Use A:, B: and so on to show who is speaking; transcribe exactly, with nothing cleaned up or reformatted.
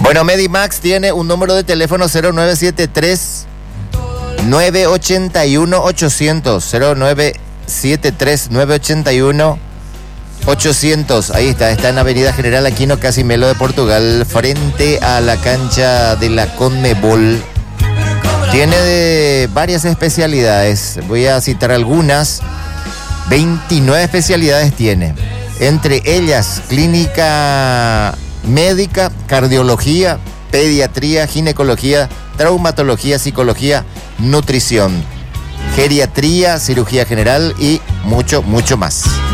A: Bueno, Medimax tiene un número de teléfono cero nueve siete tres, nueve ocho uno, ochocientos. cero nueve siete tres, nueve ocho uno, ochocientos. Ahí está, está en Avenida General Aquino Casimelo de Portugal, frente a la cancha de la Conmebol. Tiene de varias especialidades, voy a citar algunas. veintinueve especialidades tiene, entre ellas clínica médica, cardiología, pediatría, ginecología, traumatología, psicología, nutrición, geriatría, cirugía general y mucho, mucho más.